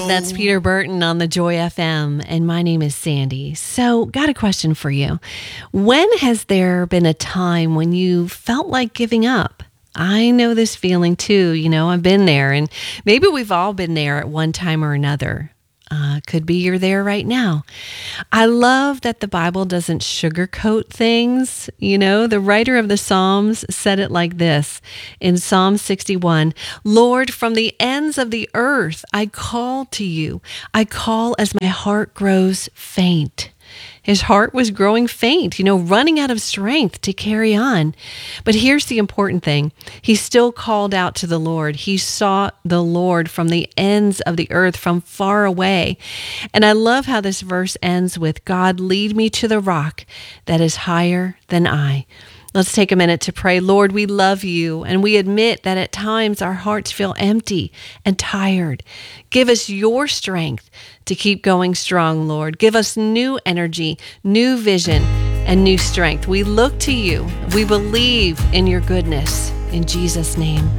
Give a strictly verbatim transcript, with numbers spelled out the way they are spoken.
That's Peter Burton on the Joy F M, and my name is Sandy. So, got a question for you. When has there been a time when you felt like giving up? I know this feeling too. You know, I've been there, and maybe we've all been there at one time or another. Uh, could be you're there right now. I love that the Bible doesn't sugarcoat things. You know, the writer of the Psalms said it like this in Psalm sixty-one, Lord, from the ends of the earth, I call to you. I call as my heart grows faint. His heart was growing faint, you know, running out of strength to carry on. But here's the important thing. He still called out to the Lord. He sought the Lord from the ends of the earth, from far away. And I love how this verse ends with, God, lead me to the rock that is higher than I. Let's take a minute to pray. Lord, we love you, and we admit that at times our hearts feel empty and tired. Give us your strength to keep going strong, Lord. Give us new energy, new vision, and new strength. We look to you. We believe in your goodness. In Jesus' name.